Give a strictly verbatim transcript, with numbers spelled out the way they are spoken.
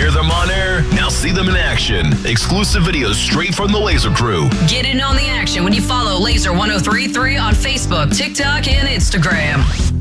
Hear them on air? Now see them in action. Exclusive videos straight from the Laser Crew. Get in on the action when you follow Laser one oh three point three on Facebook, TikTok, and Instagram.